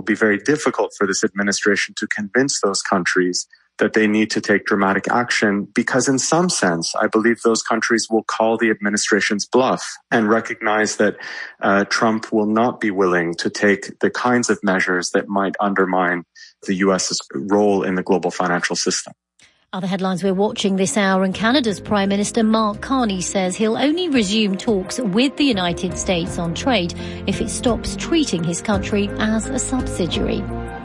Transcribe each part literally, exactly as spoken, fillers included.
be very difficult for this administration to convince those countries that they need to take dramatic action, because in some sense, I believe those countries will call the administration's bluff and recognize that uh, Trump will not be willing to take the kinds of measures that might undermine the U S's role in the global financial system. Other headlines we're watching this hour, and Canada's Prime Minister Mark Carney says he'll only resume talks with the United States on trade if it stops treating his country as a subsidiary.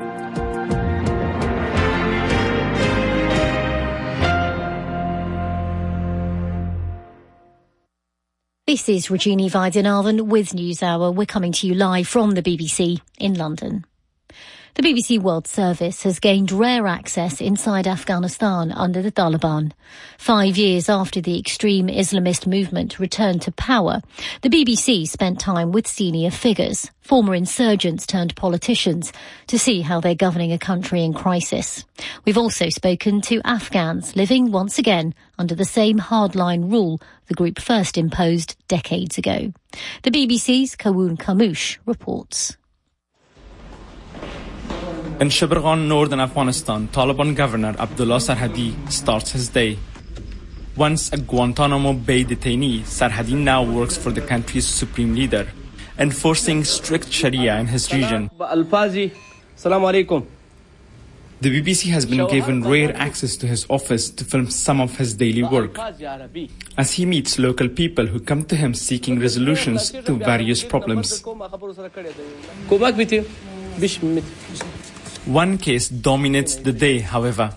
This is Regina Vaidyanathan with NewsHour. We're coming to you live from the B B C in London. The B B C World Service has gained rare access inside Afghanistan under the Taliban. Five years after the extreme Islamist movement returned to power, the B B C spent time with senior figures, former insurgents turned politicians, to see how they're governing a country in crisis. We've also spoken to Afghans living once again under the same hardline rule the group first imposed decades ago. The B B C's Kawoon Kamoush reports. In Shibirghan, northern Afghanistan, Taliban Governor Abdullah Sarhadi starts his day. Once a Guantanamo Bay detainee, Sarhadi now works for the country's supreme leader, enforcing strict Sharia in his region. The B B C has been given rare access to his office to film some of his daily work, as he meets local people who come to him seeking resolutions to various problems. One case dominates the day, however.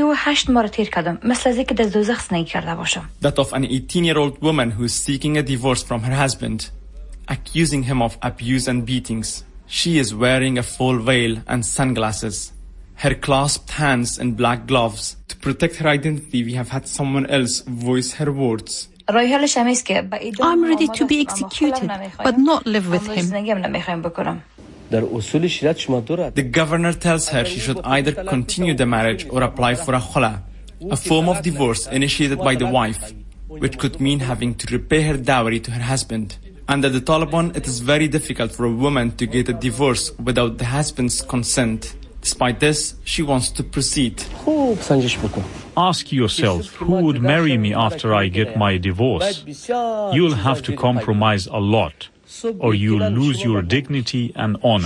That of an eighteen-year-old woman who is seeking a divorce from her husband, accusing him of abuse and beatings. She is wearing a full veil and sunglasses, her clasped hands in black gloves. To protect her identity, we have had someone else voice her words. I'm ready to be executed, but not live with him. The governor tells her she should either continue the marriage or apply for a khula, a form of divorce initiated by the wife, which could mean having to repay her dowry to her husband. Under the Taliban, it is very difficult for a woman to get a divorce without the husband's consent. Despite this, she wants to proceed. Ask yourself, who would marry me after I get my divorce? You'll have to compromise a lot, or you'll lose your dignity and honor.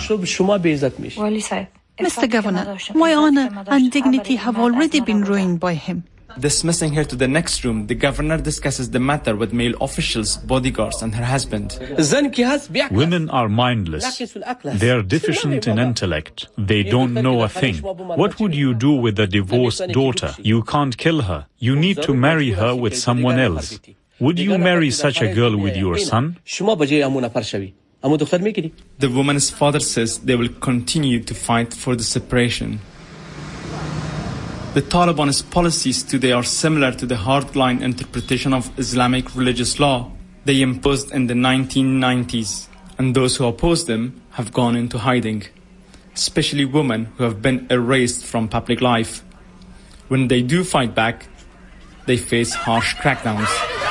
Mister Governor, my honor and dignity have already been ruined by him. Dismissing her to the next room, the governor discusses the matter with male officials, bodyguards, and her husband. Women are mindless. They are deficient in intellect. They don't know a thing. What would you do with a divorced daughter? You can't kill her. You need to marry her with someone else. Would you marry such a girl with your son? The woman's father says they will continue to fight for the separation. The Taliban's policies today are similar to the hardline interpretation of Islamic religious law they imposed in the nineteen nineties, and those who oppose them have gone into hiding, especially women who have been erased from public life. When they do fight back, they face harsh crackdowns.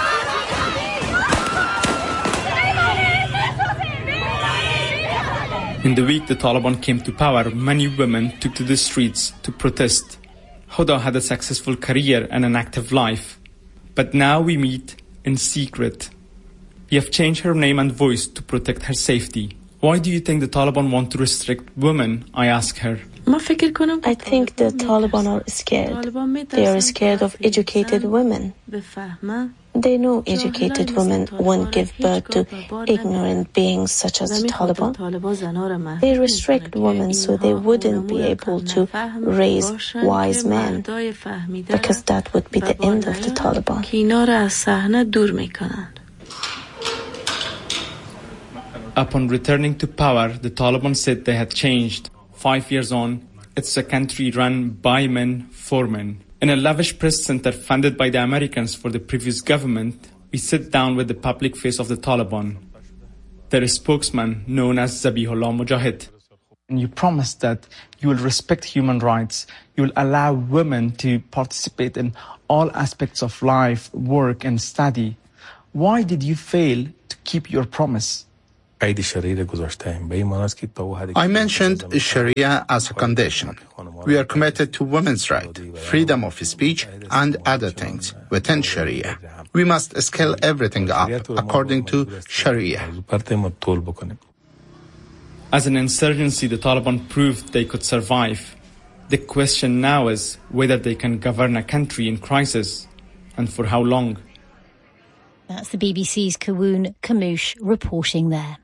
In the week the Taliban came to power, many women took to the streets to protest. Huda had a successful career and an active life, but now we meet in secret. We have changed her name and voice to protect her safety. Why do you think the Taliban want to restrict women? I ask her. I think the Taliban are scared. They are scared of educated women. They know educated women won't give birth to ignorant beings such as the Taliban. They restrict women so they wouldn't be able to raise wise men, because that would be the end of the Taliban. Upon returning to power, the Taliban said they had changed. Five years on, it's a country run by men for men. In a lavish press center funded by the Americans for the previous government, we sit down with the public face of the Taliban, their spokesman known as Zabihullah Mujahid. And you promised that you will respect human rights, you will allow women to participate in all aspects of life, work and study. Why did you fail to keep your promise? I mentioned Sharia as a condition. We are committed to women's rights, freedom of speech, and other things within Sharia. We must scale everything up according to Sharia. As an insurgency, the Taliban proved they could survive. The question now is whether they can govern a country in crisis, and for how long. That's the B B C's Kawoon Kamouche reporting there.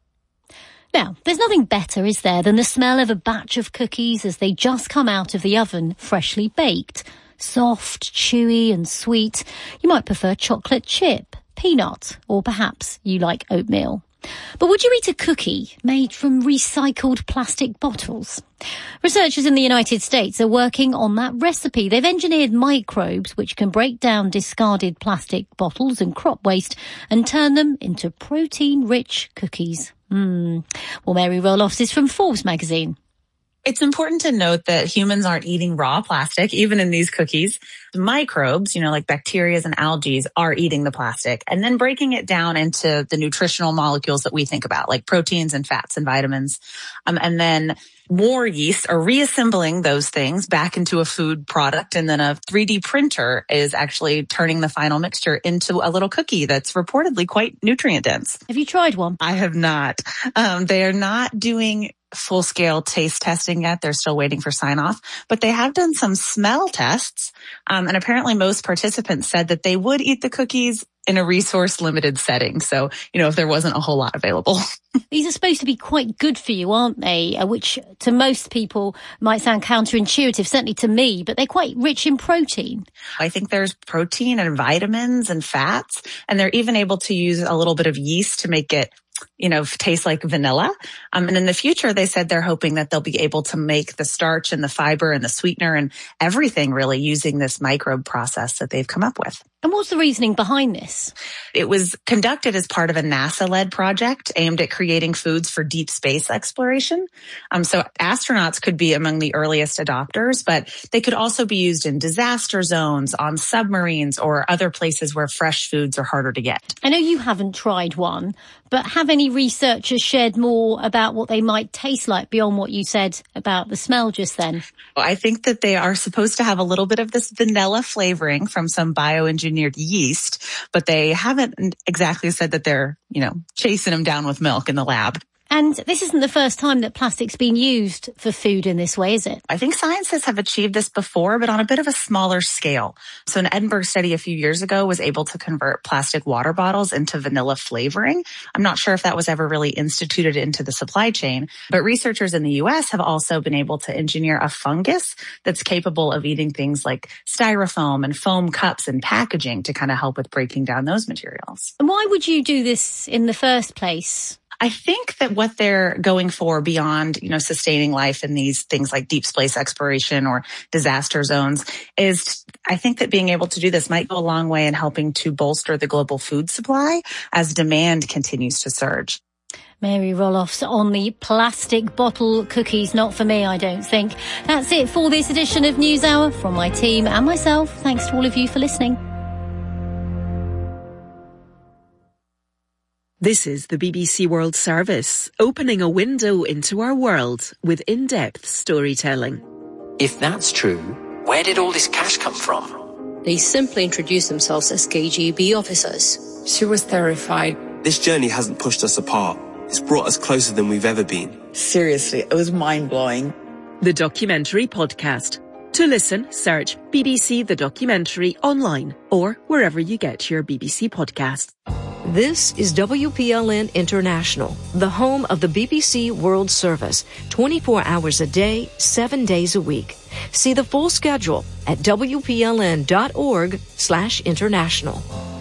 Now, there's nothing better, is there, than the smell of a batch of cookies as they just come out of the oven, freshly baked. Soft, chewy and sweet. You might prefer chocolate chip, peanut, or perhaps you like oatmeal. But would you eat a cookie made from recycled plastic bottles? Researchers in the United States are working on that recipe. They've engineered microbes which can break down discarded plastic bottles and crop waste and turn them into protein-rich cookies. Mm. Well, Mary Roloffs is from Forbes magazine. It's important to note that humans aren't eating raw plastic, even in these cookies. The microbes, you know, like bacteria and algae, are eating the plastic and then breaking it down into the nutritional molecules that we think about, like proteins and fats and vitamins. Um, and then more yeast are reassembling those things back into a food product. And then a three D printer is actually turning the final mixture into a little cookie that's reportedly quite nutrient dense. Have you tried one? I have not. Um, they are not doing full-scale taste testing yet. They're still waiting for sign-off, but they have done some smell tests. Um, and apparently most participants said that they would eat the cookies in a resource-limited setting. So, you know, if there wasn't a whole lot available. These are supposed to be quite good for you, aren't they? Uh, which to most people might sound counterintuitive, certainly to me, but they're quite rich in protein. I think there's protein and vitamins and fats, and they're even able to use a little bit of yeast to make it, you know, taste like vanilla. Um, and in the future, they said they're hoping that they'll be able to make the starch and the fiber and the sweetener and everything really using this microbe process that they've come up with. And what's the reasoning behind this? It was conducted as part of a NASA-led project aimed at creating foods for deep space exploration. Um, so astronauts could be among the earliest adopters, but they could also be used in disaster zones, on submarines, or other places where fresh foods are harder to get. I know you haven't tried one, but have any researchers shared more about what they might taste like beyond what you said about the smell just then? Well, I think that they are supposed to have a little bit of this vanilla flavoring from some bioengineered yeast, but they haven't exactly said that they're, you know, chasing them down with milk in the lab. And this isn't the first time that plastic's been used for food in this way, is it? I think scientists have achieved this before, but on a bit of a smaller scale. So an Edinburgh study a few years ago was able to convert plastic water bottles into vanilla flavoring. I'm not sure if that was ever really instituted into the supply chain, but researchers in the U S have also been able to engineer a fungus that's capable of eating things like styrofoam and foam cups and packaging to kind of help with breaking down those materials. And why would you do this in the first place? I think that what they're going for beyond, you know, sustaining life in these things like deep space exploration or disaster zones is, I think that being able to do this might go a long way in helping to bolster the global food supply as demand continues to surge. Mary Roloffs on the plastic bottle cookies. Not for me, I don't think. That's it for this edition of NewsHour from my team and myself. Thanks to all of you for listening. This is the B B C World Service, opening a window into our world with in-depth storytelling. If that's true, where did all this cash come from? They simply introduced themselves as K G B officers. She was terrified. This journey hasn't pushed us apart. It's brought us closer than we've ever been. Seriously, it was mind-blowing. The Documentary Podcast. To listen, search B B C The Documentary online or wherever you get your B B C podcasts. This is W P L N International, the home of the B B C World Service, twenty-four hours a day, seven days a week. See the full schedule at W P L N dot org slash international.